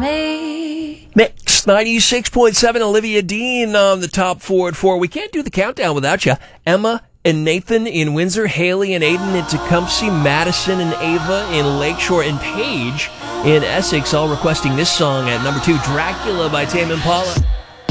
me. Mix 96.7, Olivia Dean on the top 4 at 4. We can't do the countdown without you. Emma and Nathan in Windsor, Haley and Aiden in Tecumseh, Madison and Ava in Lakeshore, and Paige in Essex, all requesting this song at number 2, Dracula by Tame Impala.